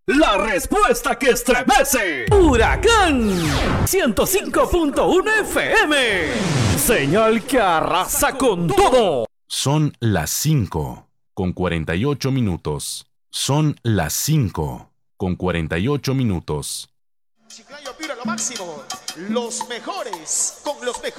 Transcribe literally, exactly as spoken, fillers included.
La respuesta que estremece. Huracán ciento cinco punto uno F M. Señal que arrasa con todo. Son las cinco con cuarenta y ocho minutos. Son las cinco con cuarenta y ocho minutos. Chiclayo Piro, lo máximo. Los mejores con los mejores.